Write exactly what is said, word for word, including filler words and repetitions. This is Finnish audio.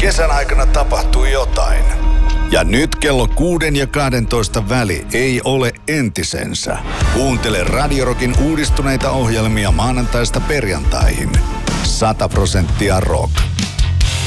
Kesän aikana tapahtui jotain. Ja nyt kello kuuden ja kahdentoista väli ei ole entisensä. Kuuntele Radio Rockin uudistuneita ohjelmia maanantaista perjantaihin. Sata prosenttia rock.